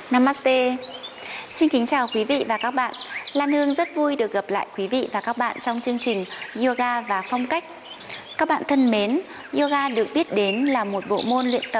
Namaste. Xin kính chào quý vị và các bạn. Lan Hương rất vui được gặp lại quý vị và các bạn trong chương trình Yoga và Phong cách. Các bạn thân mến, yoga được biết đến là một bộ môn luyện tập